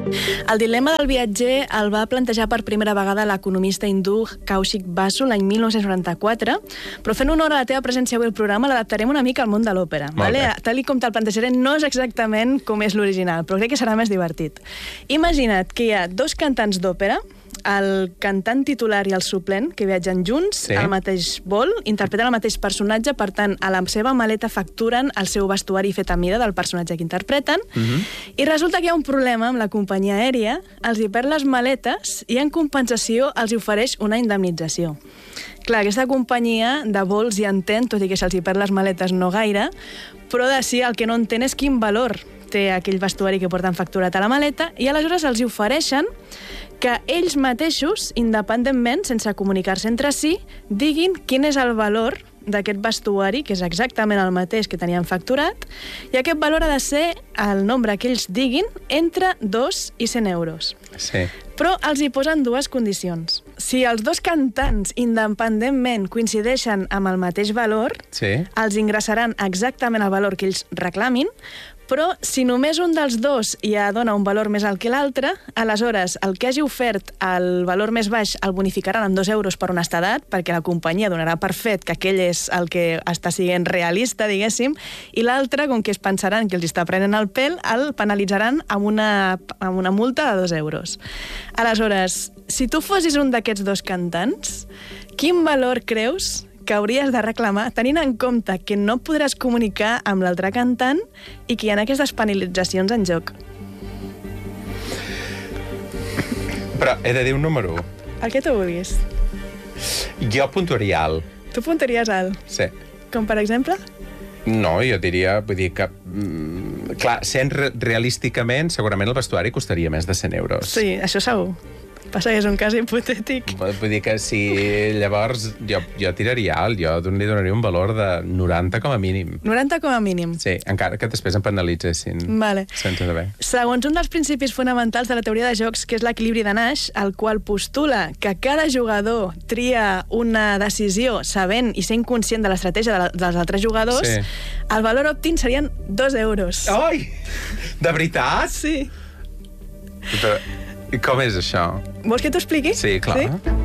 El dilema del viatger el va plantejar per primera vegada l'economista hindú Kaushik Basu l'any 1994, però fent honor a la teva presència avui al programa l'adaptarem una mica al món de l'òpera. Vale? Tal com te'l plantejaré, no és exactament com és l'original, però crec que serà més divertit. Imagina't que hi ha dos cantants d'òpera, el cantant titular i el suplent, que viatgen junts al mateix vol, interpreten el mateix personatge, per tant, a la seva maleta facturen el seu vestuari fet a mida del personatge que interpreten, i resulta que hi ha un problema amb la companyia aèria, els hi perd les maletes i en compensació els hi ofereix una indemnització. Clar, aquesta companyia de vols hi entén, tot i que se'ls hi perd les maletes no gaire, però de si el que no entén és quin valor té aquell vestuari que porten facturat a la maleta, i aleshores els hi ofereixen que ells mateixos, independentment, sense comunicar-se entre si, diguin quin és el valor d'aquest vestuari, que és exactament el mateix que tenien facturat, i aquest valor ha de ser el nombre que ells diguin entre 2 i 100 euros. Sí. Però els hi posen dues condicions. Si els dos cantants independentment coincideixen amb el mateix valor, els ingressaran exactament el valor que ells reclamin, però si només un dels dos ja dona un valor més alt que l'altre, aleshores el que hagi ofert el valor més baix el bonificaran amb 2 euros per honestedat, perquè la companyia donarà per fet que aquell és el que està sent realista, diguéssim, i l'altre, com que es pensaran que els està prenent el pèl, el penalitzaran amb una multa de 2 euros. Aleshores, si tu fossis un d'aquests dos cantants, quin valor creus que hauries de reclamar, tenint en compte que no podràs comunicar amb l'altre cantant i que hi ha aquestes penalitzacions en joc? Però he de dir un número. El que tu vulguis. Jo puntuaria alt. Tu puntuaries alt? Sí. Com per exemple? No, jo diria, vull dir que... clar, sent realísticament, segurament el vestuari costaria més de 100 euros. Sí, això segur. Passa que és un cas hipotètic. Vull dir que si llavors jo tiraria alt, jo li donaria un valor de 90 com a mínim. 90 com a mínim? Sí, encara que després em penalitzessin. Vale. Sense saber. Segons un dels principis fonamentals de la teoria de jocs, que és l'equilibri de Nash, el qual postula que cada jugador tria una decisió sabent i sent conscient de l'estratègia dels altres jugadors, el valor òptim serien 2 euros. Ai! De veritat? Sí. Però com és això? Vols que t'ho expliqui? Sí, clar. Sí?